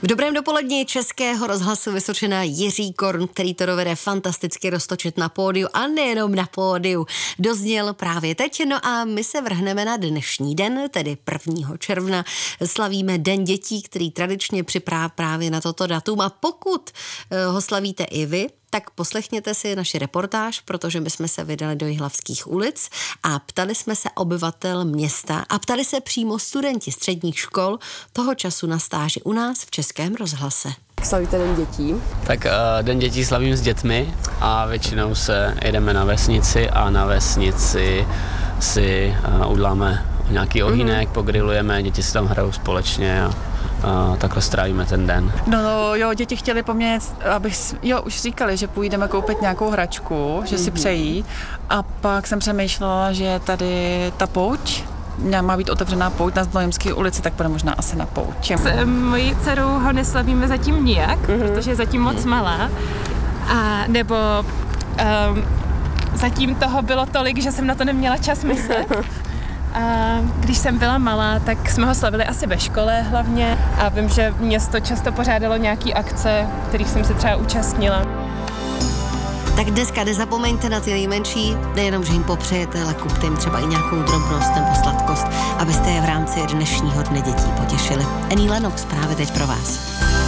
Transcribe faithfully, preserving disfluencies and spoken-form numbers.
V dobrém dopoledni Českého rozhlasu Vysočina Jiří Korn, který to dovede fantasticky roztočit na pódiu a nejenom na pódiu, dozněl právě teď. No a my se vrhneme na dnešní den, tedy prvního června. Slavíme Den dětí, který tradičně připravá právě na toto datum. A pokud ho slavíte i vy, tak poslechněte si naši reportáž, protože my jsme se vydali do Jihlavských ulic a ptali jsme se obyvatel města a ptali se přímo studenti středních škol toho času na stáži u nás v Českém rozhlase. Slavíte Den dětí? Tak uh, Den dětí slavím s dětmi a většinou se jedeme na vesnici a na vesnici si uh, udláme nějaký ohýnek, mm-hmm. pogrilujeme, děti si tam hrajou společně a a takhle strávíme ten den. No, no jo, děti chtěli po mně, abych, jo, už říkali, že půjdeme koupit nějakou hračku, že si přejí a pak jsem přemýšlela, že tady ta pouť, má být otevřená pouť na Znojemské ulici, tak bude možná asi na pouť. S mojí dcerou ho neslavíme zatím nijak, mm-hmm. protože je zatím moc malá, a nebo um, zatím toho bylo tolik, že jsem na to neměla čas myslet. A když jsem byla malá, tak jsme ho slavili asi ve škole hlavně a vím, že město často pořádalo nějaký akce, kterých jsem se třeba účastnila. Tak dneska nezapomeňte na ty nejmenší, nejenom, že jim popřejete, ale kupte jim třeba i nějakou drobnost nebo sladkost, abyste je v rámci dnešního Dne dětí potěšili. Annie Lennox právě teď pro vás.